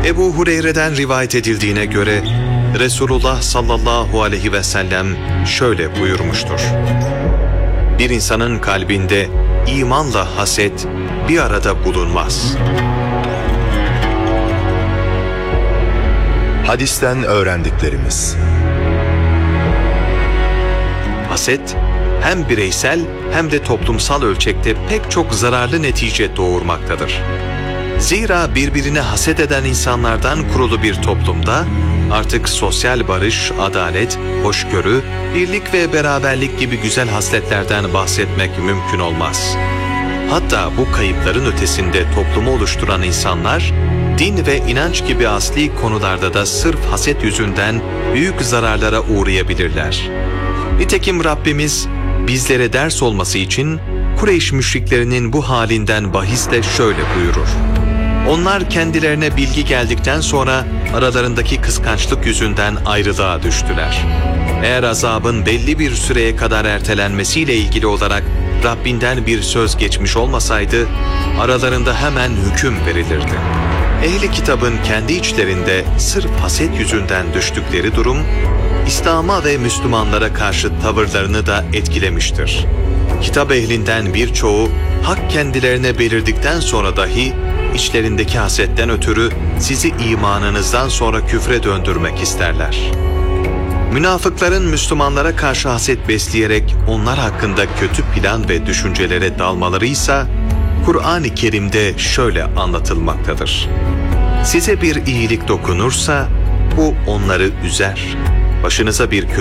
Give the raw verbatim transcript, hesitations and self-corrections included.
Ebu Hureyre'den rivayet edildiğine göre Resulullah sallallahu aleyhi ve sellem şöyle buyurmuştur: Bir insanın kalbinde imanla haset bir arada bulunmaz. Hadisten öğrendiklerimiz. Haset hem bireysel hem de toplumsal ölçekte pek çok zararlı netice doğurmaktadır. Zira birbirine haset eden insanlardan kurulu bir toplumda artık sosyal barış, adalet, hoşgörü, birlik ve beraberlik gibi güzel hasletlerden bahsetmek mümkün olmaz. Hatta bu kayıpların ötesinde toplumu oluşturan insanlar, din ve inanç gibi asli konularda da sırf haset yüzünden büyük zararlara uğrayabilirler. Nitekim Rabbimiz bizlere ders olması için Kureyş müşriklerinin bu halinden bahisle şöyle buyurur: Onlar kendilerine bilgi geldikten sonra aralarındaki kıskançlık yüzünden ayrılığa düştüler. Eğer azabın belli bir süreye kadar ertelenmesiyle ilgili olarak Rabbinden bir söz geçmiş olmasaydı, aralarında hemen hüküm verilirdi. Ehli kitabın kendi içlerinde sırf haset yüzünden düştükleri durum, İslam'a ve Müslümanlara karşı tavırlarını da etkilemiştir. Kitap ehlinden birçoğu, hak kendilerine belirdikten sonra dahi, içlerindeki hasetten ötürü sizi imanınızdan sonra küfre döndürmek isterler. Münafıkların Müslümanlara karşı haset besleyerek onlar hakkında kötü plan ve düşüncelere dalmaları ise Kur'an-ı Kerim'de şöyle anlatılmaktadır: Size bir iyilik dokunursa bu onları üzer. Başınıza bir kötü